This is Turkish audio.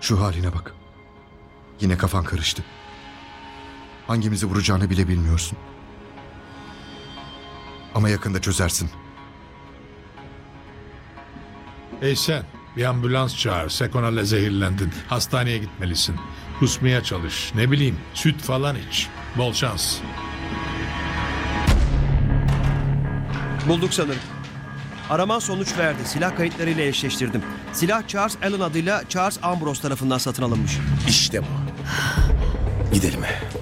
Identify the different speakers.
Speaker 1: Şu haline bak. Yine kafan karıştı. Hangimizi vuracağını bile bilmiyorsun. Ama yakında çözersin.
Speaker 2: Sen bir ambulans çağır. Sekonal'le zehirlendin. Hastaneye gitmelisin. Kusmaya çalış. Ne bileyim, süt falan iç. Bol şans.
Speaker 3: Bulduk sanırım. Araman sonuç verdi. Silah kayıtlarıyla eşleştirdim. Silah Charles Allen adıyla Charles Ambrose tarafından satın alınmış.
Speaker 4: İşte bu. Gidelim.